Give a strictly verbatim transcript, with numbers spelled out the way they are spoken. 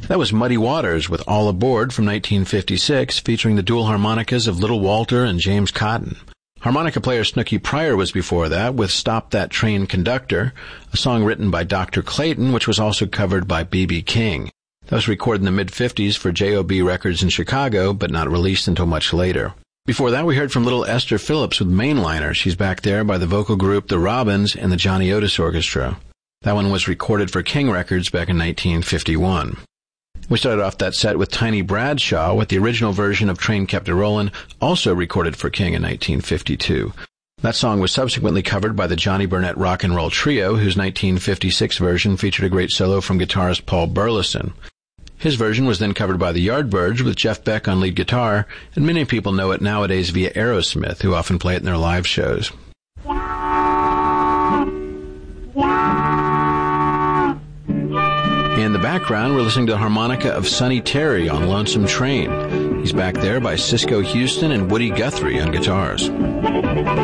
That was Muddy Waters with All Aboard from nineteen fifty-six, featuring the dual harmonicas of Little Walter and James Cotton. Harmonica player Snooky Pryor was before that with Stop That Train Conductor, a song written by Doctor Clayton, which was also covered by B B King. That was recorded in the mid-fifties for J O B Records in Chicago, but not released until much later. Before that, we heard from little Esther Phillips with Mainliner. She's back there by the vocal group The Robins and the Johnny Otis Orchestra. That one was recorded for King Records back in nineteen fifty-one. We started off that set with Tiny Bradshaw with the original version of Train Kept a Rollin', also recorded for King in nineteen fifty-two. That song was subsequently covered by the Johnny Burnett Rock and Roll Trio, whose nineteen fifty-six version featured a great solo from guitarist Paul Burleson. His version was then covered by the Yardbirds with Jeff Beck on lead guitar, and many people know it nowadays via Aerosmith, who often play it in their live shows. In the background, we're listening to the harmonica of Sonny Terry on Lonesome Train. He's back there by Cisco Houston and Woody Guthrie on guitars.